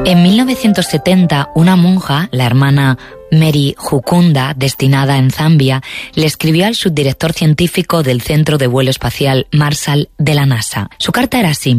En 1970, una monja, la hermana Mary Jukunda, destinada en Zambia, le escribió al subdirector científico del Centro de Vuelo Espacial Marshall de la NASA. Su carta era así: